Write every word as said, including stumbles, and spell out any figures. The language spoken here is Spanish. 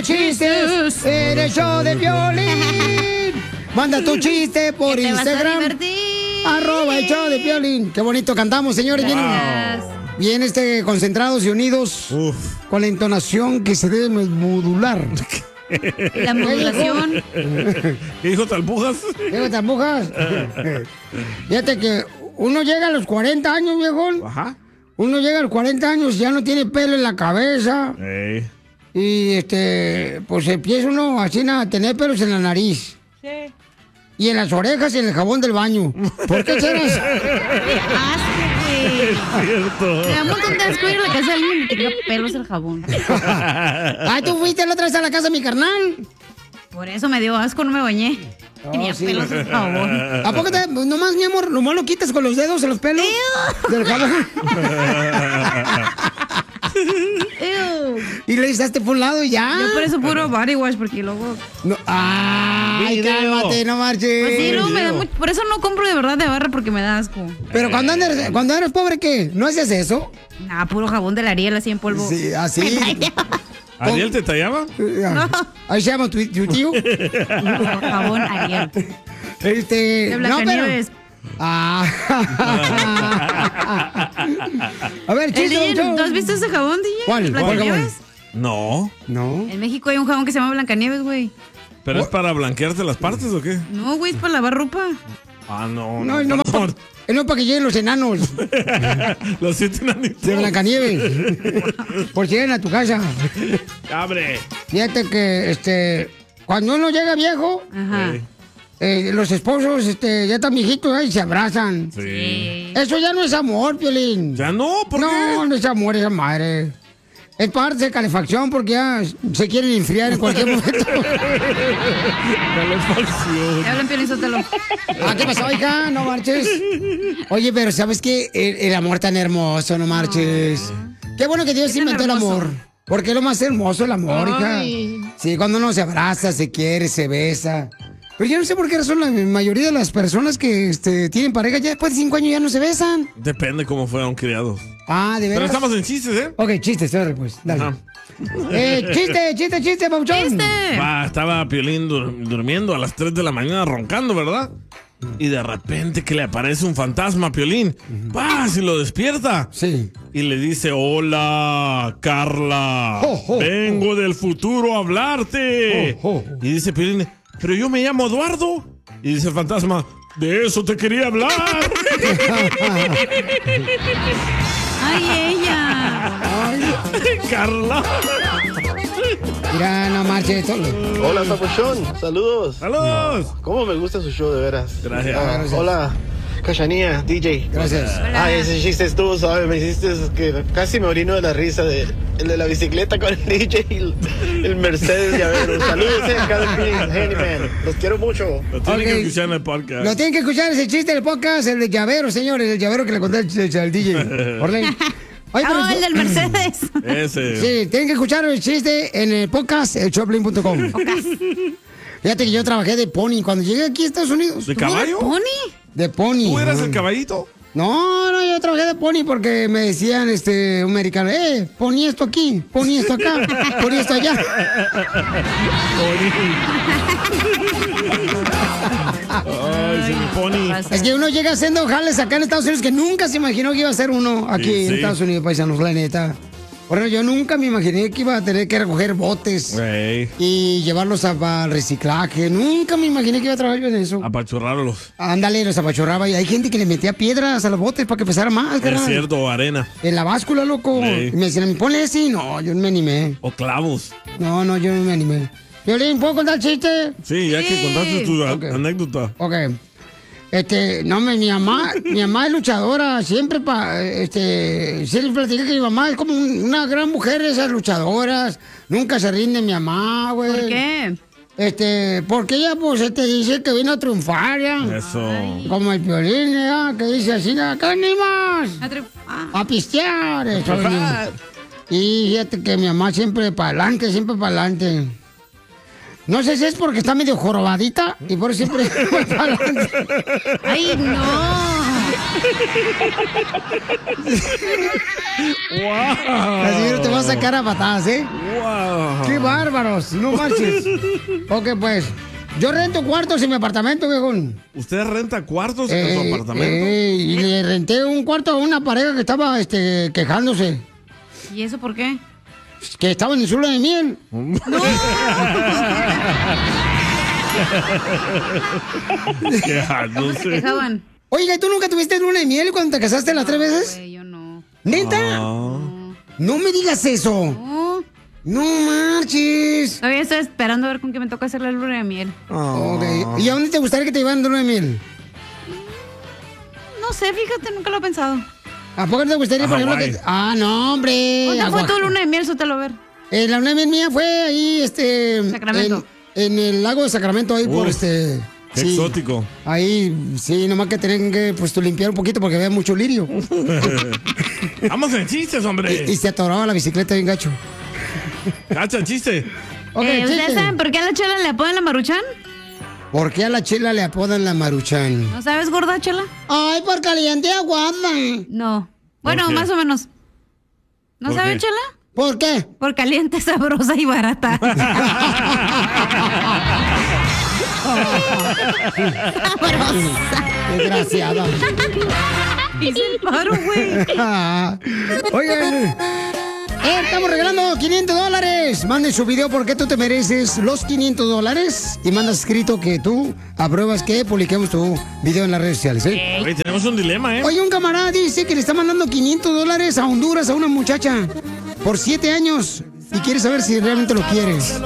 chistes en el show de Piolín. Manda tu chiste por Que te vas a Instagram. divertir. Arroba el show de Piolín. Qué bonito cantamos, señores. Bien, bien este, concentrados y unidos. Uf. Con la entonación que se debe modular. La modulación. ¿Qué dijo Talpujas? ¿Qué dijo Talpujas? Fíjate que uno llega a los cuarenta años, viejón. Ajá. Uno llega a los cuarenta años y ya no tiene pelo en la cabeza. Ey. Y este, pues empieza uno así a tener pelos en la nariz. Sí. Y en las orejas y en el jabón del baño. ¿Por qué será eso? Es cierto. Me da un montón de asco ir a la casa de alguien y que tenga pelos el jabón. Ay, tú fuiste la otra vez a la casa de mi carnal. Por eso me dio asco, no me bañé. Tenía sí. pelos el jabón. ¿A poco te, nomás, mi amor, nomás lo quitas con los dedos en los pelos? Del jabón. Ew. Y le echaste por un lado y ya. Yo por eso puro body wash, porque luego... No. Ay, Video. cálmate, no marches. Pues sí, luego me da mucho... Por eso no compro de verdad de barra, porque me da asco. Pero cuando eres, cuando eres pobre, ¿qué? ¿No hacías eso? Nah, puro jabón de la Ariel así en polvo. Sí, así. ¿Ariel te tallaba? Ahí se llama tu, tu tío. No, jabón Ariel. Este. De No, pero. Blancanieves. Ah. A ver, El chiste, D J, Don ¿tú has Chon. visto ese jabón, D J? ¿Cuál? ¿Cuál ¿Blancanieves? No. No. En México hay un jabón que se llama Blancanieves, güey. ¿Pero es para blanquearte las partes o qué? No, güey, es para lavar ropa. Ah, no. No, No, no, no. no, es no para que lleguen los enanos Los siete enanitos. de Blancanieves. Por si llegan a tu casa. ¡Abre! Fíjate que, este, cuando uno llega viejo, Ajá. Ey. eh, los esposos, este, ya están viejitos ¿eh? y se abrazan. Sí. Sí. Eso ya no es amor, Piolín. ¿Ya no? ¿Por No, qué? no es amor, esa madre. Es parte de calefacción porque ya se quieren enfriar en cualquier momento. Calefacción. Te hablan, Piolín, Sotelo. Ah, ¿qué pasó, hija? No marches. Oye, pero ¿sabes qué? El, el amor tan hermoso, no marches. Qué bueno que Dios ¿Qué tan inventó el hermoso? amor. Porque es lo más hermoso el amor, Ay. hija. Sí, cuando uno se abraza, se quiere, se besa. Pero yo no sé por qué razón la mayoría de las personas que este, tienen pareja ya después de cinco años ya no se besan. Depende cómo fueron criados. Ah, de Pero veras. estamos en chistes, ¿eh? Ok, chiste, sorry, pues. Dale. Ajá. Eh, chiste, chiste, chiste, Pauchón. ¿Viste? Va, estaba Piolín dur- durmiendo a las tres de la mañana roncando, ¿verdad? Y de repente que le aparece un fantasma a Piolín. ¡Pah! Y lo despierta. Sí. Y le dice, hola, Carla. Oh, oh, Vengo del futuro a hablarte. Oh, oh. Y dice Piolín, pero yo me llamo Eduardo. Y dice el fantasma, de eso te quería hablar. Ay, ella. Carla. Mira, no marches. todo- Hola, Papuchón. Saludos. ¡Saludos! ¿Cómo me gusta su show, de veras? Gracias. Ah, Gracias. hola, Cachanía, D J. Gracias. Hola. Ay, ese chiste estuvo suave. Me hiciste que casi me orino de la risa de, el de la bicicleta con el D J y el, el Mercedes llavero. Saludos, eh, cada Handyman. Los quiero mucho. Lo tienen Ok. que escuchar en el podcast. Lo tienen que escuchar ese chiste del podcast, el de llavero, señores, el llavero que le conté al, al D J. Orlen. Oye, pero- Ah, el del Mercedes. Ese. Sí, tienen que escuchar el chiste en el podcast, el showplane punto com. Fíjate que yo trabajé de pony cuando llegué aquí a Estados Unidos. ¿De caballo? ¿Pony? De pony. ¿Tú eras el Ajá. caballito? No, no, yo trabajé de pony porque me decían, este, un americano, eh, pony esto aquí, pony esto acá, pony esto allá. Ay, se me pone. Es que uno llega haciendo jales acá en Estados Unidos que nunca se imaginó que iba a hacer uno aquí Sí, en sí. Estados Unidos, paisanos, la neta. Bueno, yo nunca me imaginé que iba a tener que recoger botes Ey, y llevarlos a- para el reciclaje. Nunca me imaginé que iba a trabajar yo en eso. apachurrarlos. Ándale, los apachurraba y hay gente que le metía piedras a los botes para que pesara más, Es carnal. cierto, arena. En la báscula, loco. Sí. Y me decían, ponle ese. No, yo no me animé. O clavos. No, no, yo no me animé. Violín, ¿puedo contar chiste? Sí, ya que Sí. contaste tu a- Ok. anécdota. Ok. Este, no, me- mi mamá, mi mamá es luchadora, siempre pa, este, siempre platicé que mi mamá es como un- una gran mujer, esas luchadoras, nunca se rinde mi mamá, güey. ¿Por qué? Este, porque ella, pues, este, dice que vino a triunfar, ya. Eso. Como el violín, ya, que dice así, ¿qué venimos? A tri- ah. A pistear. eso venimos. Y fíjate que mi mamá siempre para adelante, siempre para adelante. No sé si es porque está medio jorobadita y por eso siempre va para adelante. Ay, no. Wow. Casimiro te va a sacar a patadas, ¿eh? Wow. ¡Qué bárbaros! No marches. Ok, pues, yo rento cuartos en mi apartamento, viejón. ¿Usted renta cuartos en su Eh, apartamento? eh, y le renté un cuarto a una pareja que estaba este, quejándose. ¿Y eso por qué? Que estaba en el suelo de miel. Quejándose. Se quejaban. Oiga, ¿y tú nunca tuviste luna de miel cuando te casaste las tres veces? Güey, yo no. ¿Neta? Ah. No me digas eso. No. No marches. Todavía estoy esperando a ver con qué me toca hacer la luna de miel. Ok. ¿Y a dónde te gustaría que te llevaran de luna de miel? No sé, fíjate, nunca lo he pensado. ¿A poco te gustaría, A por ejemplo, Hawái. que... Ah, no, hombre. ¿Dónde a fue Oaxaca. tu luna de miel? Sótelo a ver. Eh, la luna de miel mía fue ahí, este... Sacramento. En, en el lago de Sacramento, ahí por Uf, este... Qué sí. exótico. Ahí, sí, nomás que tienen que, pues, tú limpiar un poquito porque había mucho lirio. Vamos en chistes, hombre. Y, y se atoraba la bicicleta bien gacho. Cacha, chiste. Ok, Eh, ¿Ustedes chiste. saben por qué a la chela le apodan la maruchan? ¿Por qué a la chela le apodan la Maruchan? ¿No sabes, gorda chela? Ay, por caliente aguada. No. Bueno, qué? más o menos. ¿No ¿Por sabes, qué? chela? ¿Por qué? Por caliente, sabrosa y barata. Desgraciada. Hice el paro, güey. Oigan, eh, estamos regalando quinientos dólares. Manden su video porque tú te mereces los quinientos dólares y mandas escrito que tú apruebas que publiquemos tu video en las redes sociales, ¿eh? Oye, tenemos un dilema, ¿eh? Oye, un camarada dice que le está mandando quinientos dólares a Honduras a una muchacha por siete años y quiere saber si realmente lo quieres.